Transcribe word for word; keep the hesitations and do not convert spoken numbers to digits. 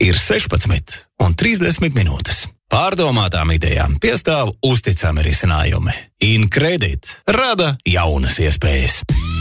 Ir sešpadsmit un trīsdesmit minūtes. Pārdomātām idejām piestāv uzticami risinājumi. Incredit rada jaunas iespējas.